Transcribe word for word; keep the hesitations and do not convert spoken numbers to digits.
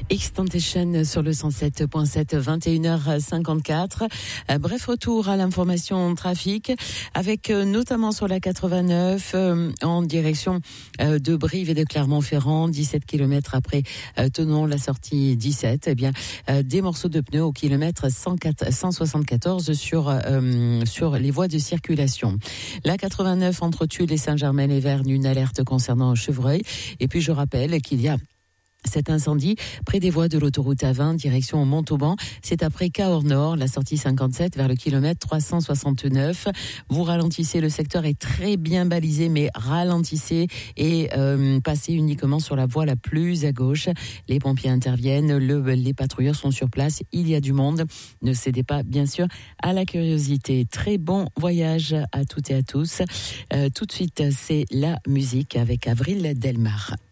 Extentation sur le cent sept virgule sept, vingt et une heures cinquante-quatre. Euh, bref, retour à l'information trafic avec euh, notamment sur la quatre-vingt-neuf euh, en direction euh, de Brive et de Clermont-Ferrand, dix-sept kilomètres après euh, Thonon, la sortie dix-sept. Eh bien, euh, des morceaux de pneus au kilomètre cent quatre, cent soixante-quatorze sur euh, sur les voies de circulation. La quatre-vingt-neuf entre Tulle et Saint-Germain-les-Vergnes, une alerte concernant Chevreuil. Et puis je rappelle qu'il y a cet incendie près des voies de l'autoroute A vingt, direction Montauban. C'est après Cahors-Nord, la sortie cinquante-sept vers le kilomètre trois cent soixante-neuf. Vous ralentissez, le secteur est très bien balisé, mais ralentissez et euh, passez uniquement sur la voie la plus à gauche. Les pompiers interviennent, le, les patrouilleurs sont sur place, il y a du monde. Ne cédez pas, bien sûr, à la curiosité. Très bon voyage à toutes et à tous. Euh, tout de suite, c'est la musique avec Avril Delmar.